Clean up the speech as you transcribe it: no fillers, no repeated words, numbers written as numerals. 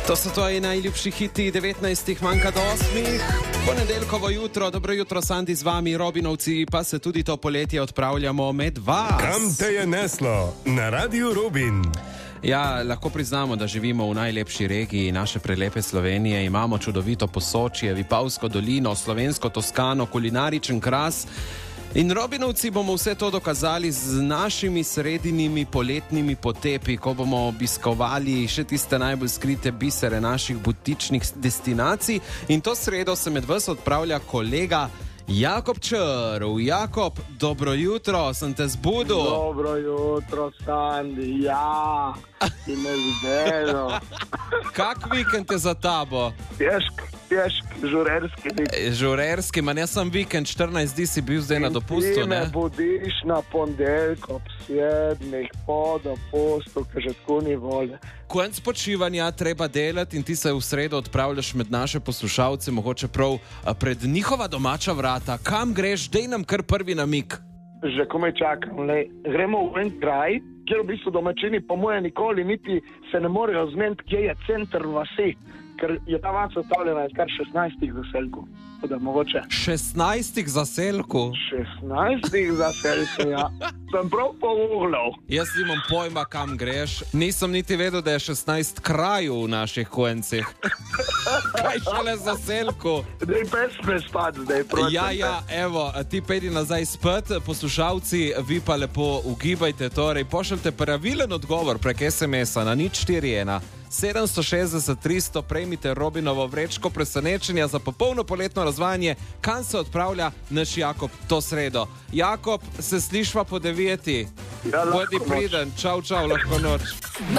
To so tvoji najljubši hiti, 19 manjka do 8. Ponedeljkovo jutro, dobro jutro, Sandi z vami, Robinovci, pa se tudi to poletje odpravljamo med vas. Kam te je neslo? Na Radiu Robin. Ja, lahko priznamo, da živimo v najlepši regiji naše prelepe Slovenije. Imamo čudovito Posočje, Vipavsko dolino, slovensko Toskano, kulinaričen kras. In Robinovci bomo vse to dokazali z našimi sredinimi poletnimi potepi, ko bomo obiskovali še tiste najbolj skrite bisere naših butičnih destinacij. In to sredo se med vas odpravlja kolega Jakob Črv. Jakob, dobro jutro, sem te zbudil. Dobro jutro, Sandi, ja, ti me zbedel. Kak vikend je za tabo? Težk, žurerski vikend. Žurerski, man jaz sem vikend 14 dni si bil zdaj na dopustu, ne? Ti me budiš na ponedeljko ob 7 po dopustu, ker že tako ni volje. Konec počivanja treba delati in ti se v sredo odpravljaš med naše poslušalce, mogoče prav pred njihova domača vrata. Kam greš? Dej nam kar prvi namig. Že komaj čakam, gremo v en kraj, kjer v bistvu domačini po moje nikoli niti se ne morejo zmeniti, kje je center vasi, ker je ta vas ostavljena iz kar 16 zaselkov. Da, mogoče. 16 zaselkov? 16 zaselkov, ja. Sem prav pogledal. Jaz nimam pojma, kam greš. Nisem niti vedel, da je 16 krajev v naših koncih. Kaj šele zaselkov? Dej pesme spat zdaj, prosim. Ja, evo, ti pejdi nazaj spat, poslušalci, vi pa lepo ugibajte, torej pošljite pravilen odgovor prek SMS-a na 041 760 300, prejmite Robinovo vrečko presenečenja za popolno poletno razvajanje, kam se odpravlja naš Jakob to sredo. Jakob, se slišva po 9. Ja, bodi priden, čau, lahko noč.